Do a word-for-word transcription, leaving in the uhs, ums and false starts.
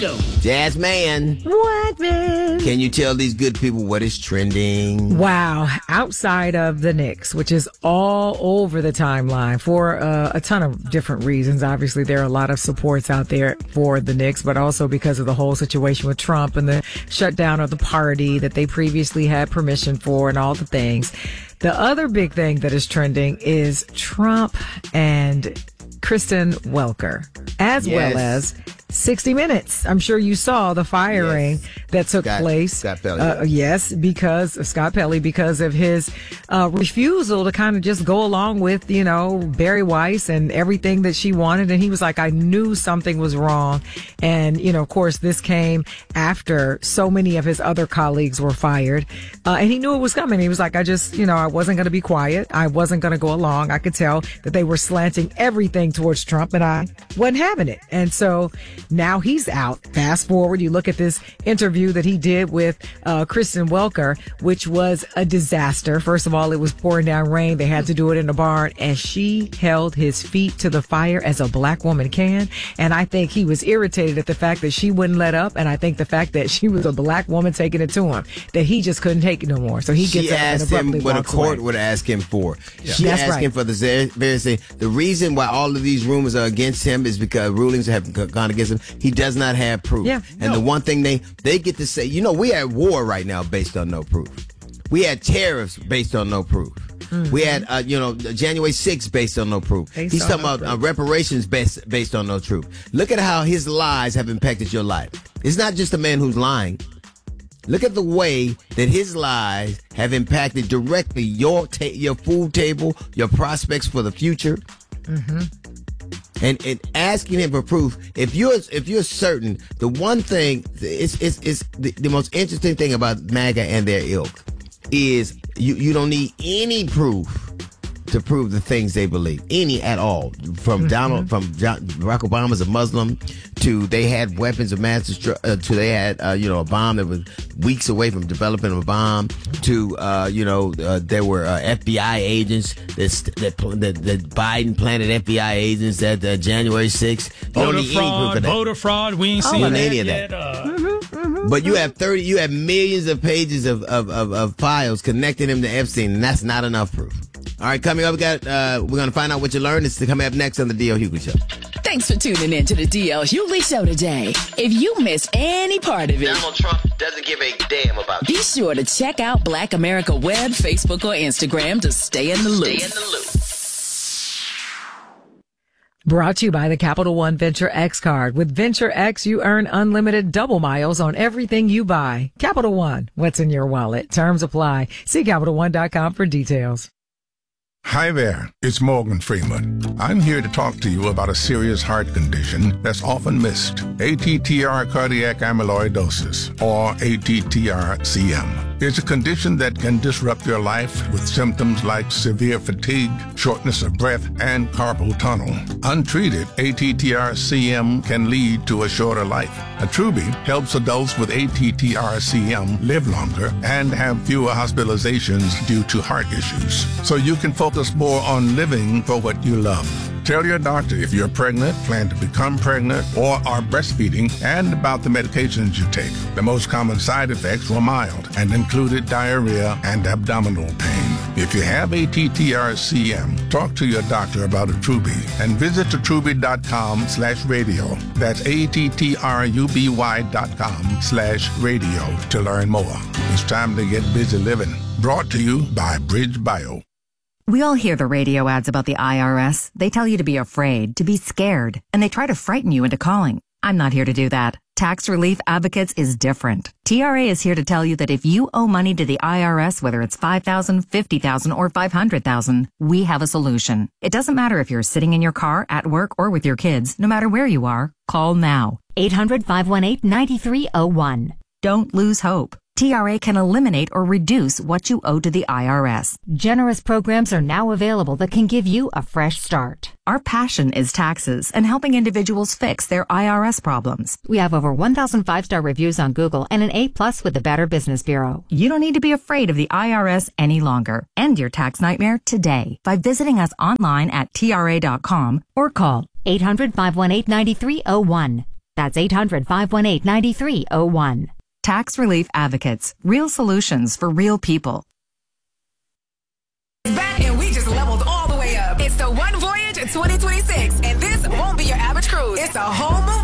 go. Jazz man. What, man? Can you tell these good people what is trending? Wow. Outside of the Knicks, which is all over the timeline for uh, a ton of different reasons. Obviously, there are a lot of supports out there for the Knicks, but also because of the whole situation with Trump and the shutdown of the party that they previously had permission for and all the things. The other big thing that is trending is Trump and Kristen Welker, as yes. well as sixty minutes. I'm sure you saw the firing yes. that took Scott, place. Scott Pelley. Uh, yes, because of Scott Pelley, because of his uh, refusal to kind of just go along with, you know, Barry Weiss and everything that she wanted. And he was like, I knew something was wrong. And, you know, of course, this came after so many of his other colleagues were fired. Uh, and he knew it was coming. He was like, I just, you know, I wasn't going to be quiet. I wasn't going to go along. I could tell that they were slanting everything towards Trump, and I wasn't having it. And so now he's out. Fast forward, you look at this interview that he did with uh, Kristen Welker, which was a disaster. First of all, it was pouring down rain. They had to do it in a barn, and she held his feet to the fire as a black woman can. And I think he was irritated at the fact that she wouldn't let up, and I think the fact that she was a black woman taking it to him, that he just couldn't take it no more. So he gets she up and asked abruptly him what a walks court away. would ask him for. Yeah. She That's asked right. him for the very thing. The reason why all of these rumors are against him is because rulings have gone against him. He does not have proof. Yeah, and no. the one thing they, they get to say, you know, we at war right now based on no proof. We had tariffs based on no proof. Mm-hmm. We had, uh, you know, January sixth based on no proof. Based He's on talking no about uh, proof. reparations based, based on no truth. Look at how his lies have impacted your life. It's not just a man who's lying. Look at the way that his lies have impacted directly your ta- your food table, your prospects for the future. Mm-hmm. And, and asking him for proof, if you're if you're certain, the one thing, it's it's, it's the, the most interesting thing about MAGA and their ilk is you, you don't need any proof to prove the things they believe, any at all. From Mm-hmm. Donald, from John, Barack Obama's a Muslim, to they had weapons of mass destruction, uh, to they had uh, you know a bomb that was weeks away from developing a bomb, to uh, you know uh, there were uh, F B I agents that, that that that Biden planted F B I agents at uh, January sixth. You Voter don't need any proof fraud, of that. voter fraud. We ain't Oh, seen and that any of yet. that. Uh, Mm-hmm, mm-hmm. But you have thirty, you have millions of pages of, of, of, of files connecting him to Epstein, and that's not enough proof. All right, coming up, we got, uh, we're going to find out what you learned. It's coming up next on the D L. Hughley Show. Thanks for tuning in to the D L. Hughley Show today. If you missed any part of it, Donald Trump doesn't give a damn about be sure to check out Black America Web, Facebook, or Instagram to stay in the loop. Stay in the loop. Brought to you by the Capital One Venture X card. With Venture X, you earn unlimited double miles on everything you buy. Capital One, what's in your wallet? Terms apply. See Capital One dot com for details. Hi there, it's Morgan Freeman. I'm here to talk to you about a serious heart condition that's often missed. A T T R cardiac amyloidosis, or A T T R C M. It's a condition that can disrupt your life with symptoms like severe fatigue, shortness of breath, and carpal tunnel. Untreated, A T T R C M can lead to a shorter life. Attruby helps adults with A T T R C M live longer and have fewer hospitalizations due to heart issues. So you can focus more on living for what you love. Tell your doctor if you're pregnant, plan to become pregnant, or are breastfeeding, and about the medications you take. The most common side effects were mild and included diarrhea and abdominal pain. If you have A T T R C M, talk to your doctor about Attruby and visit attruby.com slash radio. That's A-T-T-R-U-B-Y dot com slash radio to learn more. It's time to get busy living. Brought to you by Bridge Bio. We all hear the radio ads about the I R S. They tell you to be afraid, to be scared, and they try to frighten you into calling. I'm not here to do that. Tax Relief Advocates is different. T R A is here to tell you that if you owe money to the I R S, whether it's five thousand dollars, fifty thousand dollars, or five hundred thousand dollars, we have a solution. It doesn't matter if you're sitting in your car, at work, or with your kids. No matter where you are, call now. eight hundred, five one eight, nine three zero one. Don't lose hope. T R A can eliminate or reduce what you owe to the I R S. Generous programs are now available that can give you a fresh start. Our passion is taxes and helping individuals fix their I R S problems. We have over one thousand five-star reviews on Google and an A plus with the Better Business Bureau. You don't need to be afraid of the I R S any longer. End your tax nightmare today by visiting us online at T R A dot com or call eight hundred, five one eight, nine three zero one. That's eight hundred, five one eight, nine three zero one. Tax Relief Advocates. Real solutions for real people. Back and we just leveled all the way up. It's the One Voyage twenty twenty-six, and this won't be your average cruise. It's a whole movie.